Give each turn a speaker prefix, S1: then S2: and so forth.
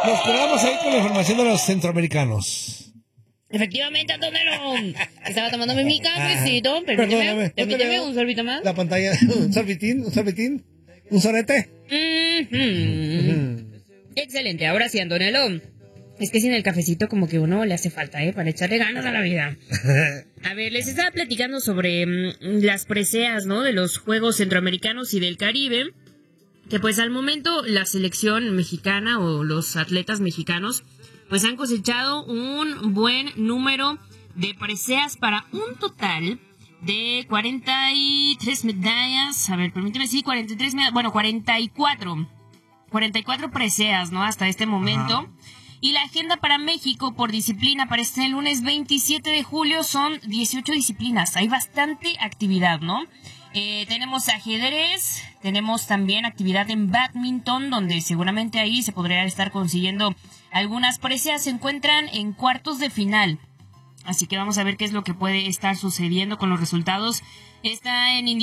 S1: Nos quedamos ahí con la información de los centroamericanos.
S2: Efectivamente, Antonelo. Estaba tomándome mi cafecito. Permíteme un sorbito más.
S1: La pantalla, un sorbitín, un sorete.
S2: Excelente, ahora sí, Antonelo. Es que sin el cafecito como que uno le hace falta, para echarle ganas a la vida. A ver, les estaba platicando sobre las preseas, ¿no? De los Juegos Centroamericanos y del Caribe. Que pues al momento la selección mexicana o los atletas mexicanos pues han cosechado un buen número de preseas para un total de 43 medallas. A ver, permíteme, sí, 43 medallas, bueno, 44 preseas, ¿no? Hasta este momento. Ajá. Y la agenda para México por disciplina para este lunes 27 de julio son 18 disciplinas. Hay bastante actividad, ¿no? Tenemos ajedrez, tenemos también actividad en bádminton, donde seguramente ahí se podría estar consiguiendo algunas preseas. Se encuentran en cuartos de final. Así que vamos a ver qué es lo que puede estar sucediendo con los resultados. Está en